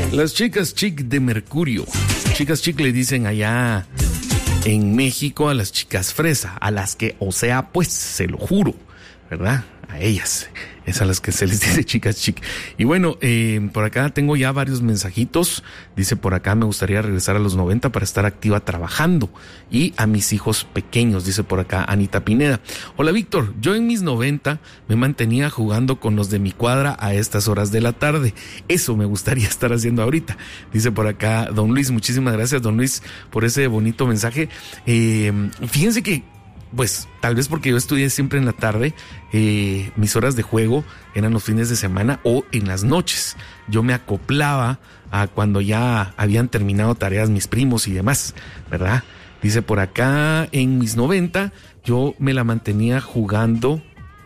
Las chicas chic de Mercurio. Chicas chic le dicen allá en México a las chicas fresa, a las que, o sea, pues, se lo juro, ¿verdad? A ellas, es a las que se les dice chicas chic. Y bueno, por acá tengo ya varios mensajitos. Dice por acá, me gustaría regresar a los 90 para estar activa trabajando y a mis hijos pequeños, dice por acá Anita Pineda. Hola Víctor, yo en mis 90 me mantenía jugando con los de mi cuadra a estas horas de la tarde. Eso me gustaría estar haciendo ahorita, dice por acá don Luis. Muchísimas gracias, don Luis, por ese bonito mensaje. Fíjense que, pues, tal vez porque yo estudié siempre en la tarde, mis horas de juego eran los fines de semana o en las noches. Yo me acoplaba a cuando ya habían terminado tareas mis primos y demás, ¿verdad? Dice por acá, en mis 90, yo me la mantenía jugando,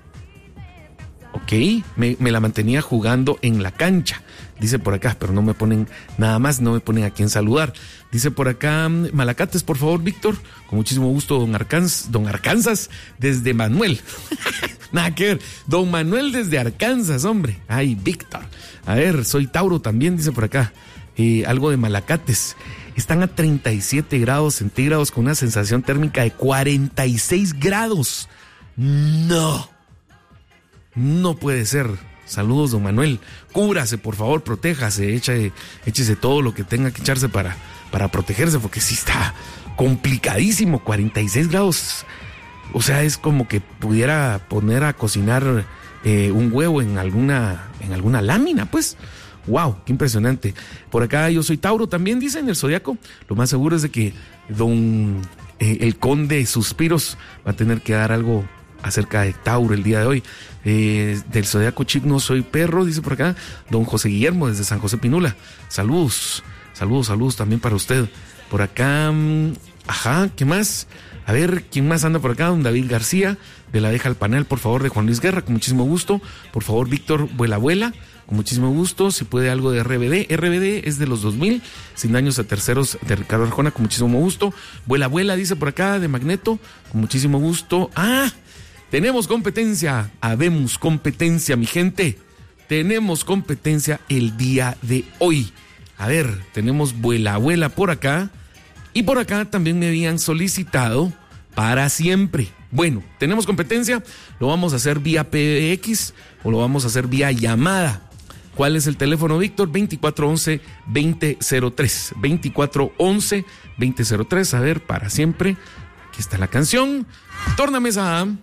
me la mantenía jugando en la cancha. Dice por acá, pero no me ponen nada más, no me ponen a quién saludar. Dice por acá, Malacates, por favor, Víctor. Con muchísimo gusto, don Arkansas, desde Manuel. Nada que ver, don Manuel desde Arkansas, hombre. Ay, Víctor. A ver, soy Tauro también, dice por acá. Algo de Malacates. Están a 37 grados centígrados con una sensación térmica de 46 grados. No puede ser. Saludos, don Manuel. Cúbrase, por favor, protéjase, échese todo lo que tenga que echarse para protegerse, porque sí está complicadísimo, 46 grados. O sea, es como que pudiera poner a cocinar un huevo en alguna lámina, pues. Wow, qué impresionante. Por acá yo soy Tauro también, dice en el Zodiaco. Lo más seguro es de que el conde Suspiros va a tener que dar algo acerca de Tauro el día de hoy. Del Zodiaco Chic no soy perro, dice por acá don José Guillermo desde San José Pinula. Saludos también para usted. Por acá, ¿qué más? A ver, ¿quién más anda por acá? Don David García, de la Deja al Panel, por favor, de Juan Luis Guerra, con muchísimo gusto. Por favor, Víctor, vuela, con muchísimo gusto. Si puede algo de RBD es de los 2000, Sin daños a terceros, de Ricardo Arjona, con muchísimo gusto. Vuela, dice por acá, de Magneto, con muchísimo gusto. Tenemos competencia, habemos competencia, mi gente. Tenemos competencia el día de hoy. A ver, tenemos vuela por acá. Y por acá también me habían solicitado para siempre. Bueno, tenemos competencia. Lo vamos a hacer vía PBX o lo vamos a hacer vía llamada. ¿Cuál es el teléfono, Víctor? 2411-2003. 2411-2003. A ver, para siempre. Aquí está la canción. Tornamesa A.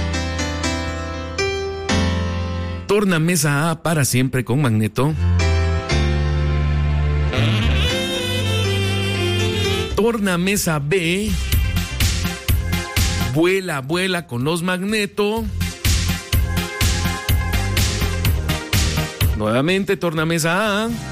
Tornamesa A para siempre con Magneto. Tornamesa B. Vuela con los Magneto. Nuevamente, tornamesa A.